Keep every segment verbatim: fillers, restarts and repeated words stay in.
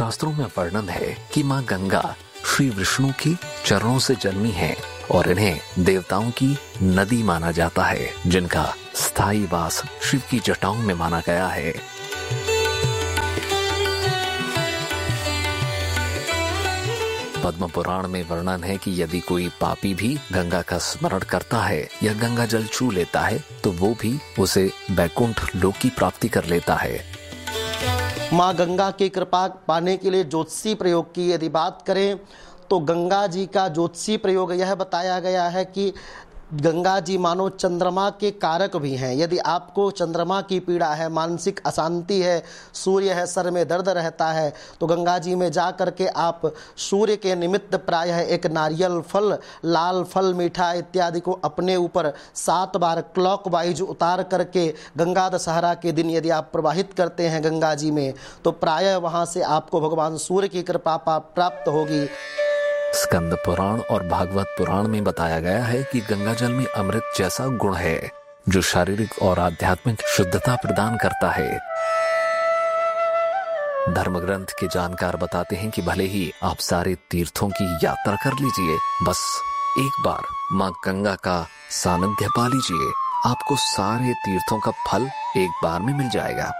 शास्त्रों में वर्णन है कि माँ गंगा श्री विष्णु के चरणों से जन्मी है और इन्हें देवताओं की नदी माना जाता है, जिनका स्थायी वास शिव की जटाओं में माना गया है। पद्म पुराण में वर्णन है कि यदि कोई पापी भी गंगा का स्मरण करता है या गंगा जल छू लेता है तो वो भी उसे वैकुंठ लोक की प्राप्ति कर लेता है। माँ गंगा की कृपा पाने के लिए ज्योतिषी प्रयोग की यदि बात करें तो गंगा जी का ज्योतिषी प्रयोग यह बताया गया है कि गंगा जी मानो चंद्रमा के कारक भी हैं। यदि आपको चंद्रमा की पीड़ा है, मानसिक अशांति है, सूर्य है, सर में दर्द रहता है, तो गंगा जी में जा कर के आप सूर्य के निमित्त प्रायः एक नारियल फल, लाल फल, मीठा इत्यादि को अपने ऊपर सात बार क्लॉकवाइज उतार करके गंगा दशहरा के दिन यदि आप प्रवाहित करते हैं गंगा जी में, तो प्रायः वहाँ से आपको भगवान सूर्य की कृपा प्राप्त होगी। स्कंद पुराण और भागवत पुराण में बताया गया है कि गंगा जल में अमृत जैसा गुण है जो शारीरिक और आध्यात्मिक शुद्धता प्रदान करता है। धर्म ग्रंथ के जानकार बताते हैं कि भले ही आप सारे तीर्थों की यात्रा कर लीजिए, बस एक बार माँ गंगा का सानिध्य पा लीजिए, आपको सारे तीर्थों का फल एक बार में मिल जाएगा।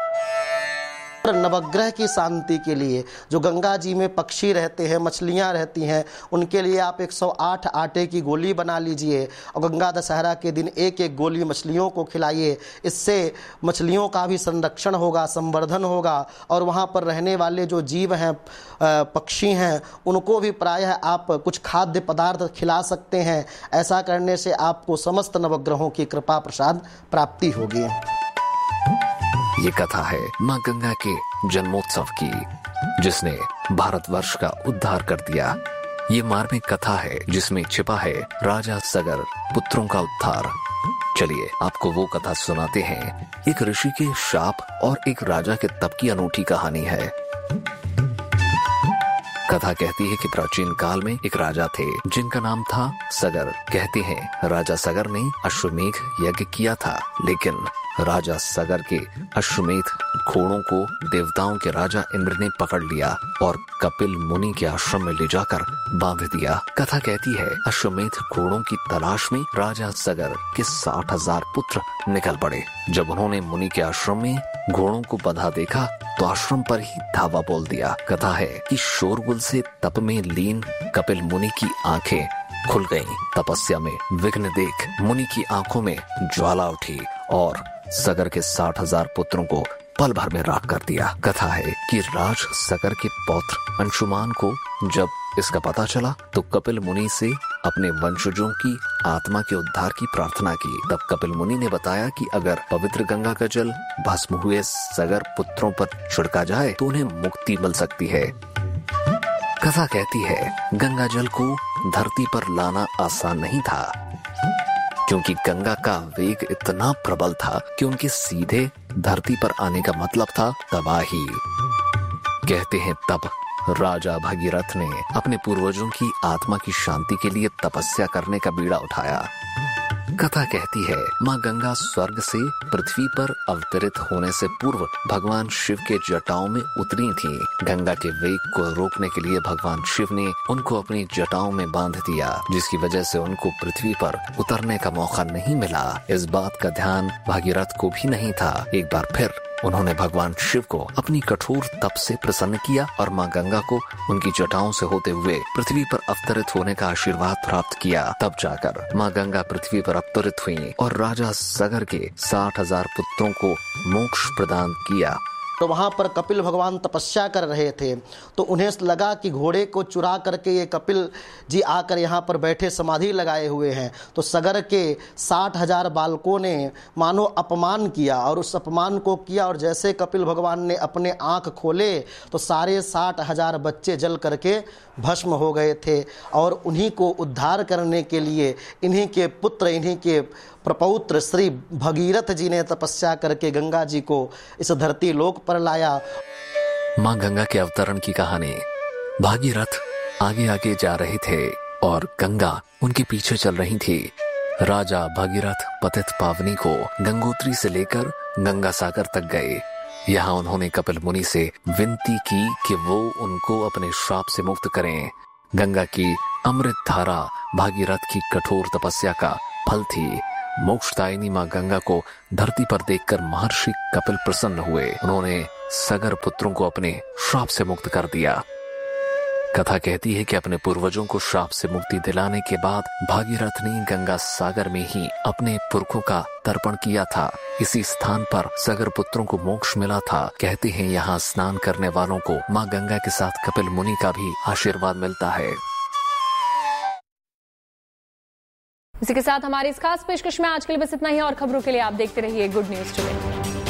नवग्रह की शांति के लिए जो गंगा जी में पक्षी रहते हैं, मछलियां रहती हैं, उनके लिए आप एक सौ आठ आटे की गोली बना लीजिए और गंगा दशहरा के दिन एक एक गोली मछलियों को खिलाइए। इससे मछलियों का भी संरक्षण होगा, संवर्धन होगा और वहाँ पर रहने वाले जो जीव हैं, पक्षी हैं, उनको भी प्रायः आप कुछ खाद्य पदार्थ खिला सकते हैं। ऐसा करने से आपको समस्त नवग्रहों की कृपा प्रसाद प्राप्ति होगी। ये कथा है माँ गंगा के जन्मोत्सव की, जिसने भारतवर्ष का उद्धार कर दिया। ये मार्मिक कथा है जिसमें छिपा है राजा सगर पुत्रों का उद्धार। चलिए आपको वो कथा सुनाते हैं। एक ऋषि के शाप और एक राजा के तप की अनूठी कहानी है। कथा कहती है कि प्राचीन काल में एक राजा थे जिनका नाम था सगर। कहते हैं राजा सगर ने अश्वमेध यज्ञ किया था, लेकिन राजा सगर के अश्वमेध घोड़ों को देवताओं के राजा इंद्र ने पकड़ लिया और कपिल मुनि के आश्रम में ले जाकर बांध दिया। कथा कहती है अश्वमेध घोड़ों की तलाश में राजा सगर के साठ हजार पुत्र निकल पड़े। जब उन्होंने मुनि के आश्रम में घोड़ों को बंधा देखा तो आश्रम पर ही धावा बोल दिया। कथा है कि शोरगुल से तप में लीन कपिल मुनि की आंखें खुल गईं। तपस्या में विघ्न देख मुनि की आंखों में ज्वाला उठी और सगर के साठ हजार पुत्रों को पल भर में राख कर दिया। कथा है कि राज सगर के पौत्र अंशुमान को जब इसका पता चला तो कपिल मुनि से अपने वंशजों की आत्मा के उद्धार की प्रार्थना की। तब कपिल मुनि ने बताया कि अगर पवित्र गंगा का जल भस्म हुए सगर पुत्रों पर छिड़का जाए तो उन्हें मुक्ति मिल सकती है। कथा कहती है गंगा जल को धरती पर लाना आसान नहीं था, क्योंकि गंगा का वेग इतना प्रबल था कि उनके सीधे धरती पर आने का मतलब था तबाही। कहते हैं तब राजा भगीरथ ने अपने पूर्वजों की आत्मा की शांति के लिए तपस्या करने का बीड़ा उठाया। कथा कहती है माँ गंगा स्वर्ग से पृथ्वी पर अवतरित होने से पूर्व भगवान शिव के जटाओं में उतरी थी। गंगा के वेग को रोकने के लिए भगवान शिव ने उनको अपनी जटाओं में बांध दिया, जिसकी वजह से उनको पृथ्वी पर उतरने का मौका नहीं मिला। इस बात का ध्यान भागीरथ को भी नहीं था। एक बार फिर उन्होंने भगवान शिव को अपनी कठोर तप से प्रसन्न किया और माँ गंगा को उनकी जटाओं से होते हुए पृथ्वी पर अवतरित होने का आशीर्वाद प्राप्त किया। तब जाकर माँ गंगा पृथ्वी पर अवतरित हुई और राजा सगर के साठ हजार पुत्रों को मोक्ष प्रदान किया। तो वहाँ पर कपिल भगवान तपस्या कर रहे थे, तो उन्हें लगा कि घोड़े को चुरा करके ये कपिल जी आकर यहाँ पर बैठे समाधि लगाए हुए हैं। तो सगर के साठ हजार बालकों ने मानो अपमान किया और उस अपमान को किया, और जैसे कपिल भगवान ने अपने आँख खोले तो सारे साठ हजार बच्चे जल करके भस्म हो गए थे। और उन्हीं को उद्धार करने के लिए इन्हीं के पुत्र, इन्हीं के प्रपौत्र श्री भगीरथ जी ने तपस्या करके गंगा जी को इस धरती लोक पर लाया। माँ गंगा के अवतरण की कहानी। भागीरथ आगे आगे जा रहे थे और गंगा उनके पीछे चल रही थी। राजा भगीरथ पतित पावनी को गंगोत्री से लेकर गंगा सागर तक गए। यहाँ उन्होंने कपिल मुनि से विनती की कि वो उनको अपने श्राप से मुक्त करें। गंगा की अमृत धारा भागीरथ की कठोर तपस्या का फल थी। मोक्षदायिनी मां गंगा को धरती पर देखकर महर्षि कपिल प्रसन्न हुए। उन्होंने सगर पुत्रों को अपने श्राप से मुक्त कर दिया। कथा कहती है कि अपने पूर्वजों को श्राप से मुक्ति दिलाने के बाद भागीरथ ने गंगा सागर में ही अपने पुरखों का तर्पण किया था। इसी स्थान पर सगर पुत्रों को मोक्ष मिला था। कहते हैं यहाँ स्नान करने वालों को माँ गंगा के साथ कपिल मुनि का भी आशीर्वाद मिलता है। इसी के साथ हमारी इस खास पेशकश में आज के लिए बस इतना ही और खबरों के लिए आप देखते रहिए गुड न्यूज टुडे।